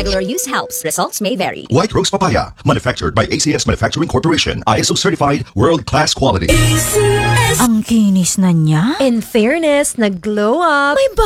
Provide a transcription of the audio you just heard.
Regular use helps. Results may vary. White Rose Papaya, manufactured by ACS Manufacturing Corporation. ISO certified, world-class quality. Ang kinis na niya. In fairness, nag-glow up. May